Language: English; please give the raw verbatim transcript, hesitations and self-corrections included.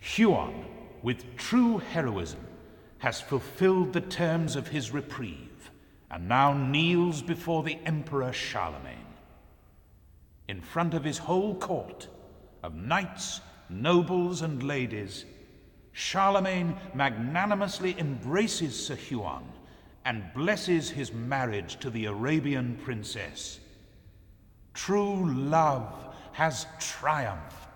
Huon, with true heroism, has fulfilled the terms of his reprieve, and now kneels before the Emperor Charlemagne. In front of his whole court, of knights, nobles, and ladies, Charlemagne magnanimously embraces Sir Huon and blesses his marriage to the Arabian princess. True love has triumphed.